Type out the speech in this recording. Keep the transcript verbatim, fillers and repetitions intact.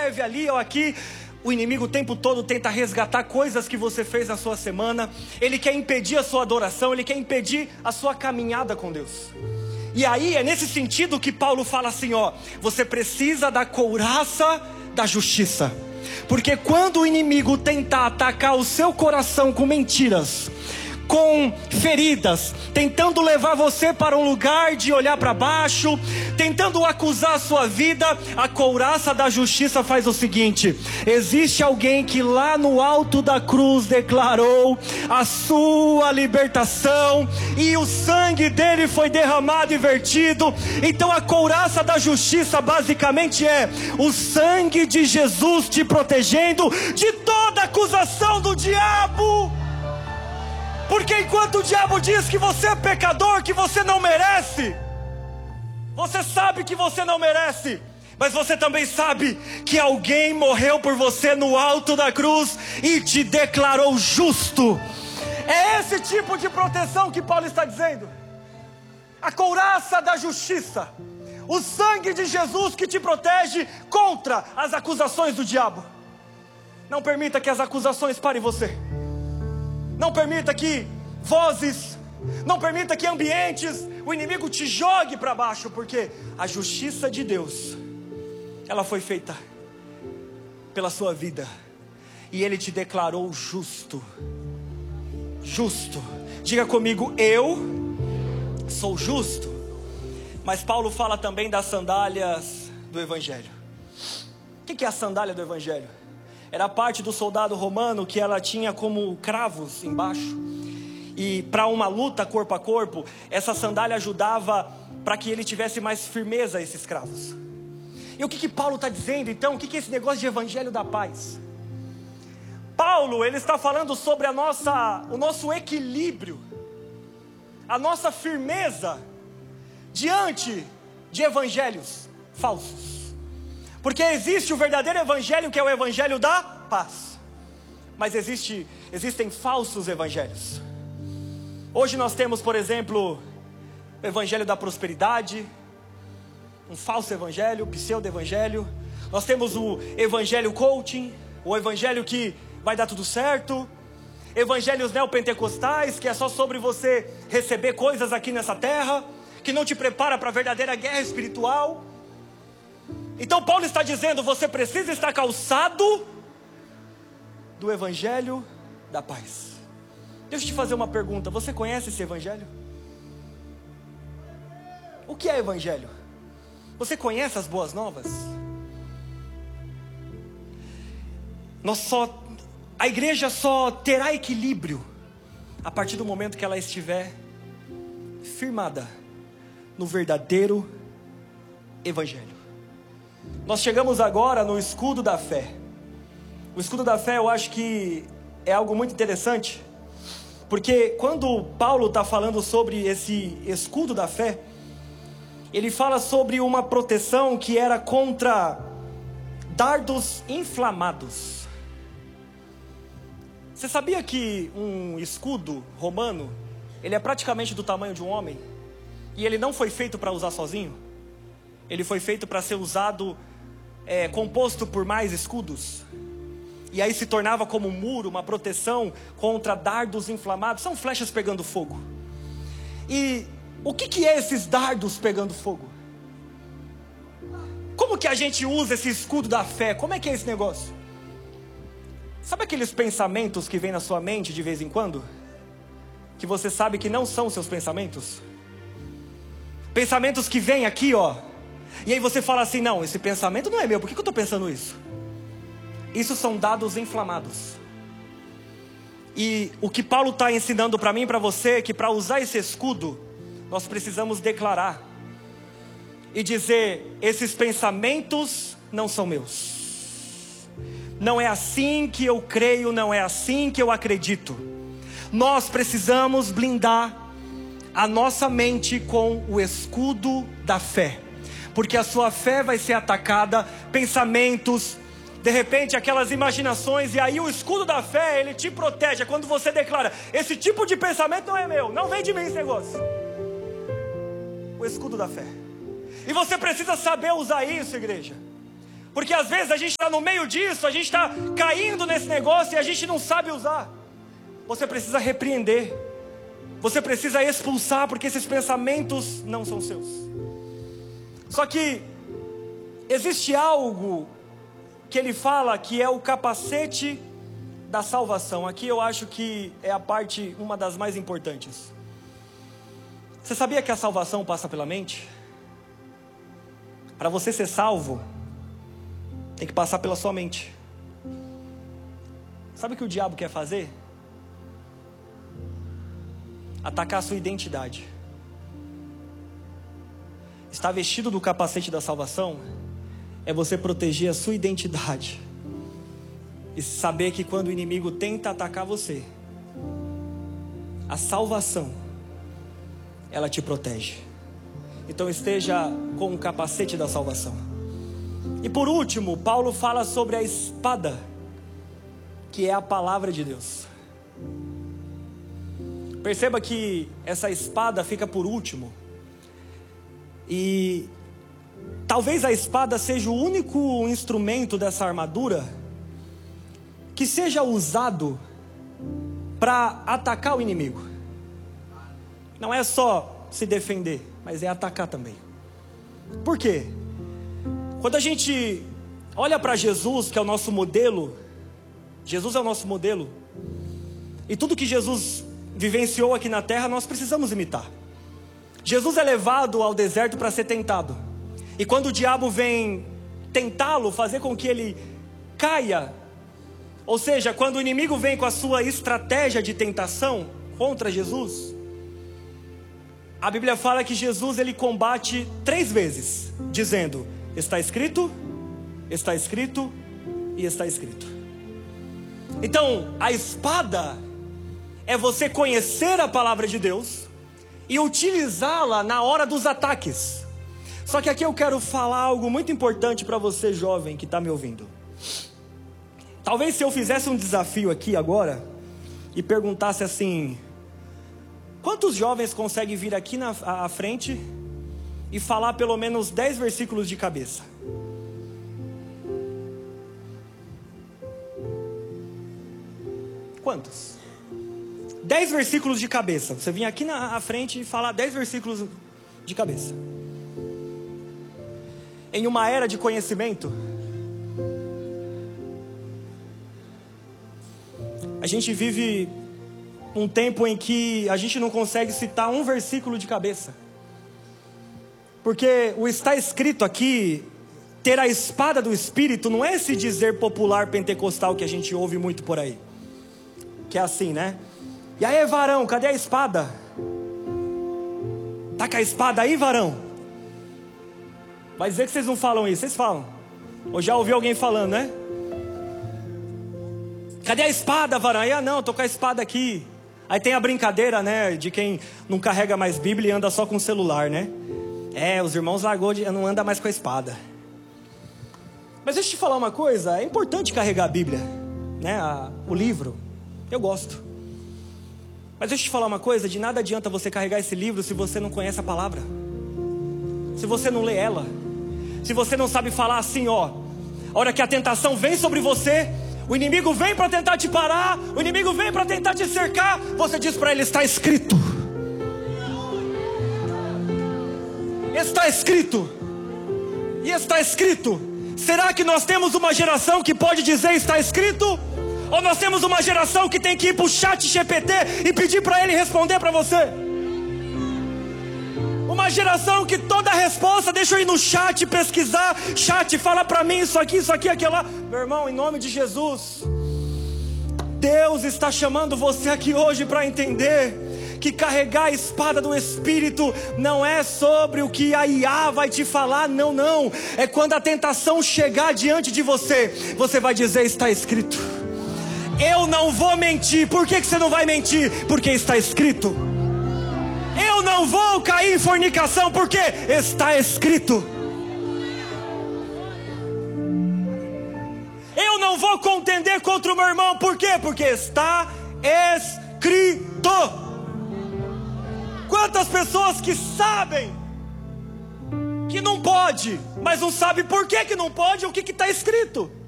esteve ali ou aqui. O inimigo o tempo todo tenta resgatar coisas que você fez na sua semana. Ele quer impedir a sua adoração, ele quer impedir a sua caminhada com Deus. E aí é nesse sentido que Paulo fala assim, ó, você precisa da couraça da justiça. Porque quando o inimigo tentar atacar o seu coração com mentiras, com feridas, tentando levar você para um lugar de olhar para baixo, tentando acusar a sua vida, a couraça da justiça faz o seguinte: existe alguém que lá no alto da cruz declarou a sua libertação, e o sangue dele foi derramado e vertido. Então a couraça da justiça basicamente é o sangue de Jesus te protegendo de toda acusação do diabo. Porque enquanto o diabo diz que você é pecador, que você não merece, você sabe que você não merece, mas você também sabe que alguém morreu por você no alto da cruz e te declarou justo. É esse tipo de proteção que Paulo está dizendo. A couraça da justiça, o sangue de Jesus que te protege contra as acusações do diabo. Não permita que as acusações parem você. Não permita que vozes, não permita que ambientes, o inimigo te jogue para baixo, porque a justiça de Deus, ela foi feita pela sua vida, e Ele te declarou justo. Justo. Diga comigo, eu sou justo. Mas Paulo fala também das sandálias do Evangelho. O que é a sandália do Evangelho? Era parte do soldado romano que ela tinha como cravos embaixo. E para uma luta corpo a corpo, essa sandália ajudava para que ele tivesse mais firmeza a esses cravos. E o que que Paulo está dizendo então? O que que é esse negócio de evangelho da paz? Paulo, ele está falando sobre a nossa, o nosso equilíbrio, a nossa firmeza diante de evangelhos falsos. Porque existe o verdadeiro evangelho, que é o evangelho da paz. Mas existe, existem falsos evangelhos. Hoje nós temos, por exemplo, o evangelho da prosperidade, um falso evangelho, pseudo-evangelho. Nós temos o evangelho coaching, o evangelho que vai dar tudo certo. Evangelhos neopentecostais, que é só sobre você receber coisas aqui nessa terra, que não te prepara para a verdadeira guerra espiritual. Então Paulo está dizendo, você precisa estar calçado do evangelho da paz. Deixa eu te fazer uma pergunta, você conhece esse evangelho? O que é evangelho? Você conhece as boas novas? Nós só, a igreja só terá equilíbrio a partir do momento que ela estiver firmada no verdadeiro evangelho. Nós chegamos agora no escudo da fé. O escudo da fé eu acho que é algo muito interessante, porque quando Paulo está falando sobre esse escudo da fé, ele fala sobre uma proteção que era contra dardos inflamados. Você sabia que um escudo romano, ele é praticamente do tamanho de um homem, e ele não foi feito para usar sozinho? Ele foi feito para ser usado, é, composto por mais escudos. E aí se tornava como um muro, uma proteção contra dardos inflamados. São flechas pegando fogo. E o que que é esses dardos pegando fogo? Como que a gente usa esse escudo da fé? Como é que é esse negócio? Sabe aqueles pensamentos que vêm na sua mente de vez em quando? Que você sabe que não são seus pensamentos? Pensamentos que vêm aqui, ó. E aí você fala assim, não, esse pensamento não é meu, por que que eu estou pensando isso? Isso são dados inflamados. E o que Paulo está ensinando para mim e para você é que para usar esse escudo, nós precisamos declarar e dizer, esses pensamentos não são meus. Não é assim que eu creio, não é assim que eu acredito. Nós precisamos blindar a nossa mente com o escudo da fé. Porque a sua fé vai ser atacada, pensamentos, de repente aquelas imaginações, e aí o escudo da fé, ele te protege. É quando você declara, esse tipo de pensamento não é meu, não vem de mim esse negócio. O escudo da fé. E você precisa saber usar isso, igreja. Porque às vezes a gente está no meio disso, a gente está caindo nesse negócio e a gente não sabe usar. Você precisa repreender. Você precisa expulsar, porque esses pensamentos não são seus. Só que existe algo que ele fala que é o capacete da salvação. Aqui eu acho que é a parte, uma das mais importantes. Você sabia que a salvação passa pela mente? Para você ser salvo, tem que passar pela sua mente. Sabe o que o diabo quer fazer? Atacar a sua identidade. Estar vestido do capacete da salvação é você proteger a sua identidade e saber que quando o inimigo tenta atacar você, a salvação, ela te protege. Então esteja com o capacete da salvação. E por último, Paulo fala sobre a espada, que é a palavra de Deus. Perceba que essa espada fica por último. E talvez a espada seja o único instrumento dessa armadura que seja usado para atacar o inimigo. Não é só se defender, mas é atacar também. Por quê? Quando a gente olha para Jesus, que é o nosso modelo, Jesus é o nosso modelo, e tudo que Jesus vivenciou aqui na terra, nós precisamos imitar. Jesus é levado ao deserto para ser tentado. E quando o diabo vem tentá-lo, fazer com que ele caia, ou seja, quando o inimigo vem com a sua estratégia de tentação contra Jesus, a Bíblia fala que Jesus ele combate três vezes, dizendo: está escrito, está escrito e está escrito. Então, a espada é você conhecer a palavra de Deus e utilizá-la na hora dos ataques. Só que aqui eu quero falar algo muito importante para você jovem que está me ouvindo. Talvez se eu fizesse um desafio aqui agora e perguntasse assim: quantos jovens conseguem vir aqui na à frente e falar pelo menos dez versículos de cabeça? Quantos? Dez versículos de cabeça. Você vinha aqui na à frente e falar dez versículos de cabeça. Em uma era de conhecimento, a gente vive um tempo em que a gente não consegue citar um versículo de cabeça. Porque o está escrito aqui, ter a espada do Espírito, não é esse dizer popular pentecostal que a gente ouve muito por aí. Que é assim, né? E aí, varão, cadê a espada? Tá com a espada aí, varão? Vai dizer que vocês não falam isso, vocês falam. Ou já ouvi alguém falando, né? Cadê a espada, varão? Aí, ah não, tô com a espada aqui. Aí tem a brincadeira, né, de quem não carrega mais Bíblia e anda só com o celular, né? É, os irmãos largou de, não anda mais com a espada. Mas deixa eu te falar uma coisa, é importante carregar a Bíblia, né, a, o livro. Eu gosto. Mas deixa eu te falar uma coisa, de nada adianta você carregar esse livro se você não conhece a palavra. Se você não lê ela. Se você não sabe falar assim, ó, a hora que a tentação vem sobre você, o inimigo vem para tentar te parar, o inimigo vem para tentar te cercar, você diz para ele: está escrito. Está escrito. E está escrito. Será que nós temos uma geração que pode dizer está escrito? Ou nós temos uma geração que tem que ir para o chat G P T e pedir para ele responder para você? Uma geração que toda a resposta, deixa eu ir no chat pesquisar, chat, fala para mim isso aqui, isso aqui, aquilo lá. Meu irmão, em nome de Jesus, Deus está chamando você aqui hoje para entender que carregar a espada do Espírito não é sobre o que a I A vai te falar, não, não. É quando a tentação chegar diante de você, você vai dizer: está escrito. Eu não vou mentir. Por que que você não vai mentir? Porque está escrito. Eu não vou cair em fornicação, porque está escrito. Eu não vou contender contra o meu irmão, por quê? Porque está escrito. Quantas pessoas que sabem que não pode, mas não sabe por que que não pode ou o que está escrito.